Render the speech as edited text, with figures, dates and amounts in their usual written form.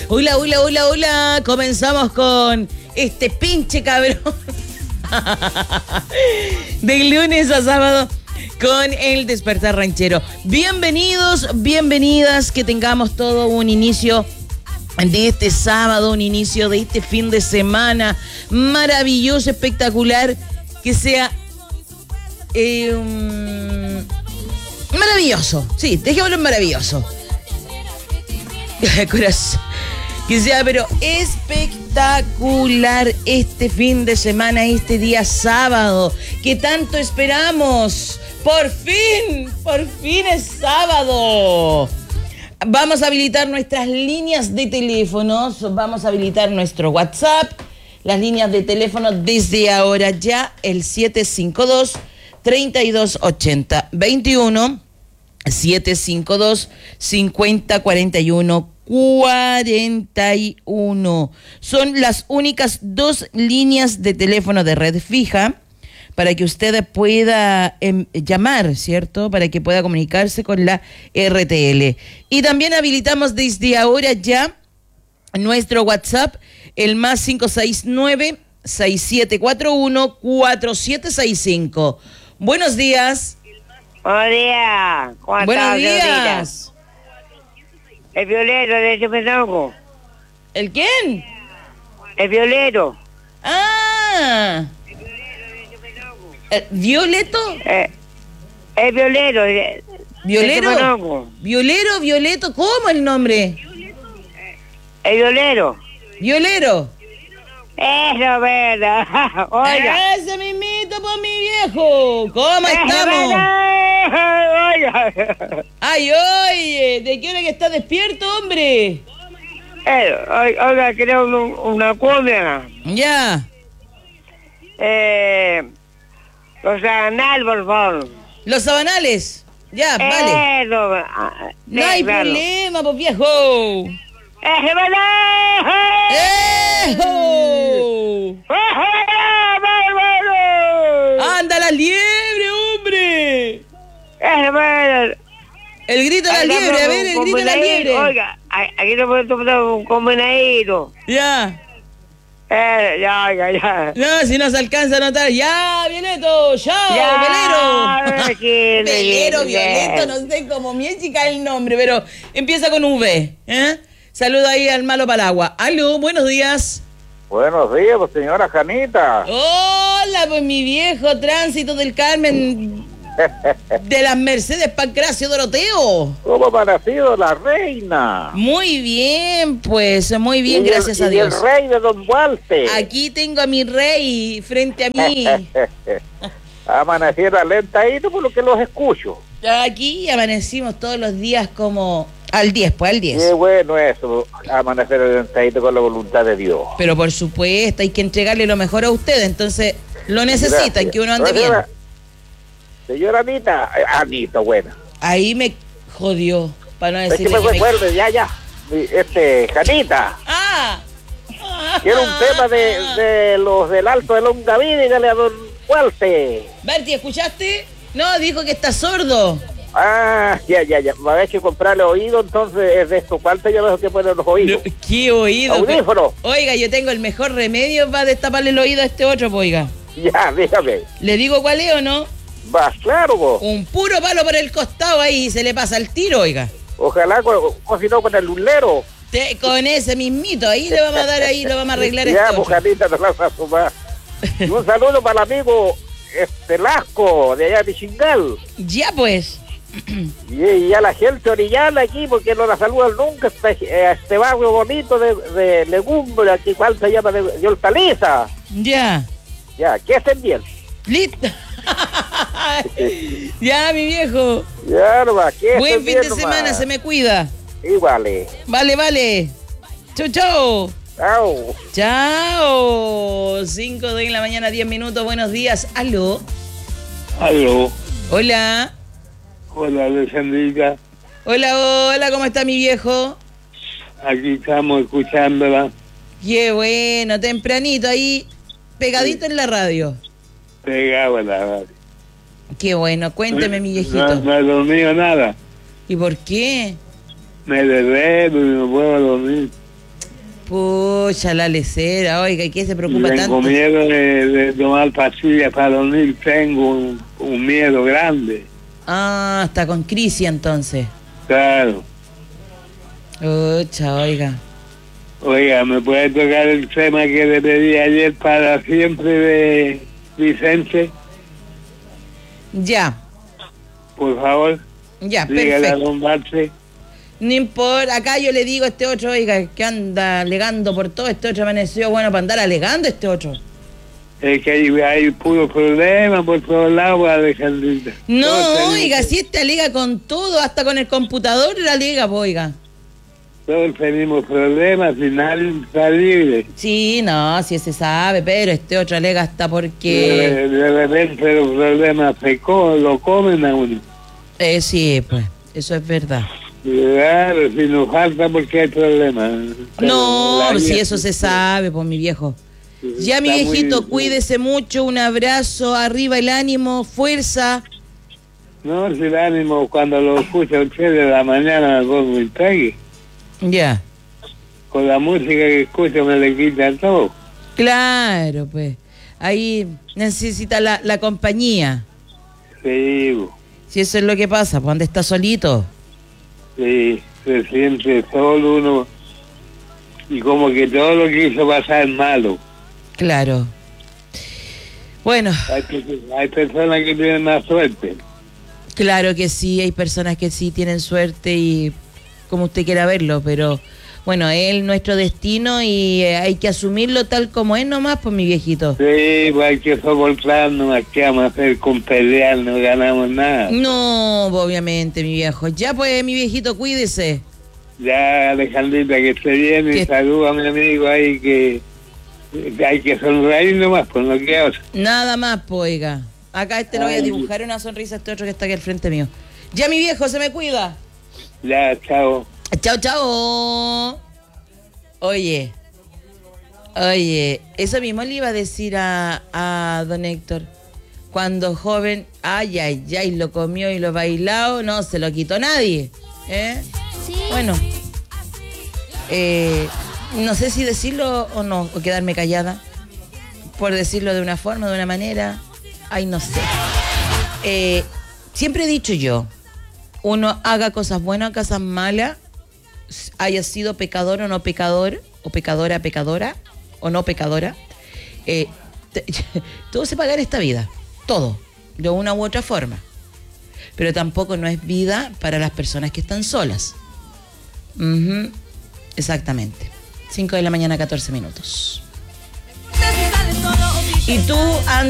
Hola, hola, hola, hola. Comenzamos con este pinche cabrón. De lunes a sábado con el Despertar Ranchero. Bienvenidos, bienvenidas. Que tengamos todo un inicio de este sábado, un inicio de este fin de semana maravilloso, espectacular. Que sea maravilloso. Sí, dejémoslo en maravilloso. Corazón. Que sea, pero espectacular este fin de semana, este día sábado, que tanto esperamos. ¡Por fin es sábado! Vamos a habilitar nuestras líneas de teléfonos, vamos a habilitar nuestro WhatsApp, las líneas de teléfono desde ahora ya, el 752-3280-21, 752-5041-41. Son las únicas dos líneas de teléfono de red fija para que usted pueda llamar, ¿cierto? Para que pueda comunicarse con la RTL. Y también habilitamos desde ahora ya nuestro WhatsApp, el más 569-6741-4765. Buenos días. Buenos días. ¿Cómo Buenos estás, días. El violero de Chupetongo. ¿El quién? El violero. Ah. ¿Violeto? El violero. ¿Violero? ¿Violeto? ¿Cómo el nombre? El violero. ¿Violero? Eso, verdad. Oiga. Ese mismito por mi viejo. ¿Cómo estamos? Oiga. Ay, oye, ¿de qué hora que estás despierto, hombre? Oiga, creo una cumbia. Ya. Los anal, por favor. Los sabanales. Ya, vale. No hay problema, pues viejo. ¡Ejo! ¡Anda la liebre, hombre! El grito de la liebre, a ver, el grito de la liebre. Oiga, aquí te puedo tomar un combinadito. Ya. Ya. No, si no se alcanza a notar. ¡Ya, Violeto! ¡Chao, Velero! Velero, Violeto, no sé cómo bien chica el nombre, pero empieza con V. Saludo ahí al malo Palagua. Aló, buenos días. Buenos días, pues, señora Janita. Hola, pues mi viejo Tránsito del Carmen de las Mercedes Pancracio Doroteo. ¿Cómo ha nacido la reina? Muy bien, pues, muy bien, gracias a Dios. Y el rey de Don Walter. Aquí tengo a mi rey frente a mí. Amaneciera lentadito por lo que los escucho. Aquí amanecimos todos los días como al 10, pues al 10. Qué bueno eso, amanecer lentadito con la voluntad de Dios. Pero por supuesto, hay que entregarle lo mejor a usted, entonces lo necesitan, gracias. Que uno ande bien. Señora Anita, bueno. Ahí me jodió, para no decir que me recuerde, ya. Janita. Quiero un tema de los del Alto de Longaví, dígale a Don Walter. Berti, ¿escuchaste? No, dijo que está sordo. Ya. Va a haber que comprarle oído, entonces es de estos Walter, ya veo que ponen los oídos. No, ¿qué oído? Audífono. Oiga, yo tengo el mejor remedio para destaparle el oído a este otro, pues, oiga. Ya, dígame. ¿Le digo cuál es o no? Va, claro, vos. Un puro palo por el costado ahí y se le pasa el tiro, oiga. Ojalá, o si no, con el lulero. Con ese mismito, ahí le vamos a dar, ahí lo vamos a arreglar. Ya, Janita, te la vas a sumar. Y un saludo para el amigo Lasco, de allá de Chingal. Ya, pues. Y a la gente orillana aquí, porque no la saludan nunca, este barrio bonito de Legumbre, aquí cual se llama de Hortaliza. Ya. Ya, que estén bien. Listo. Ya, mi viejo. Ya, nomás, que buen fin de semana, se me cuida. Igual. Vale. Chau. Chao. 5 de la mañana, 10 minutos. Buenos días. Aló. Hola. Hola, Alejandrita. Hola, ¿cómo está mi viejo? Aquí estamos escuchándola. Qué bueno, tempranito ahí, pegadito en la radio. Pegado en la radio. Qué bueno, cuénteme, mi viejito. No he dormido nada. ¿Y por qué? Me desvelo y no puedo dormir. Pucha, la lecera, oiga, ¿y qué se preocupa tanto? Tengo miedo de tomar pastillas para dormir, tengo un miedo grande. Ah, está con crisis entonces. Claro. Pucha, oiga. Oiga, ¿me puede tocar el tema que le pedí ayer para siempre de Vicente? Ya. Por favor. Ya, Dígale a perfecto. don Barce. No importa, acá yo le digo a este otro, oiga, que anda alegando por todo, este otro amaneció bueno para andar alegando este otro. Es que hay puro problema por todos lados, Alejandrita. No, Todos oiga, tenemos- si este alega con todo, hasta con el computador la alega, po, oiga. Todos tenemos problemas y nadie está libre. Sí, no, sí se sabe, pero este otro alega hasta porque... De repente los problemas lo comen a uno. Sí, pues, eso es verdad. Claro, si nos falta porque hay problemas. No, La si vida- eso se sabe, pues mi viejo. Ya mi Está muy- viejito, cuídese mucho, un abrazo, arriba el ánimo, fuerza. No, si el ánimo cuando lo escucha a usted de la mañana me pongo en trague. Ya, Con la música que escucho me le quita todo. claro, pues. Ahí necesita la compañía. Sí, Si eso es lo que pasa, pues donde está solito. sí, se siente solo uno y como que todo lo que hizo pasar es malo. Claro. Bueno, Hay personas que tienen más suerte. claro que sí, hay personas que sí tienen suerte y como usted quiera verlo, pero bueno, es nuestro destino y hay que asumirlo tal como es nomás, pues mi viejito. Sí, pues hay que soportarnos, ¿qué vamos a hacer con pelear? No ganamos nada. No, obviamente, mi viejo. Ya pues, mi viejito, cuídese. Ya, Alejandrita, que esté bien Que- y saluda a mi amigo ahí que hay que sonreír nomás por lo que hace. Nada más, pues, oiga. Acá le voy a dibujar una sonrisa a este otro que está aquí al frente mío. Ya, mi viejo, se me cuida. Ya, chao. Chao, chao. Oye, eso mismo le iba a decir a don Héctor. Cuando joven, ay, lo comió y lo bailado, no se lo quitó nadie. Bueno, no sé si decirlo o no, o quedarme callada. Por decirlo de una forma, de una manera, ay, no sé. Siempre he dicho yo, uno haga cosas buenas, cosas malas, haya sido pecador o no pecador, o pecadora, o no pecadora, todo se paga en esta vida, todo, de una u otra forma. Pero tampoco no es vida para las personas que están solas. Exactamente. 5 de la mañana, 14 minutos. Y tú,